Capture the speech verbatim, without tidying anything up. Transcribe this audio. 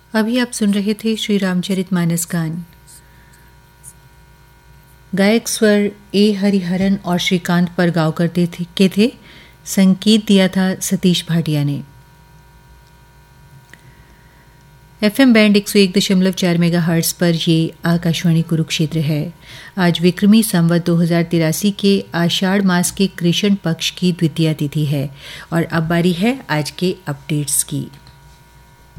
अभी आप सुन रहे थे श्री रामचरितमानस गान। गायक स्वर ए हरिहरन और श्रीकांत परगांवकर थे, के थे। संगीत दिया था सतीश भाटिया ने। एफएम बैंड एक सौ एक दशमलव चार मेगाहर्ट्ज़ पर ये आकाशवाणी कुरुक्षेत्र है। आज विक्रमी संवत दो हज़ार तिरासी के आषाढ़ मास के कृष्ण पक्ष की द्वितीया तिथि है और अब बारी है आज के अपडेट्स की।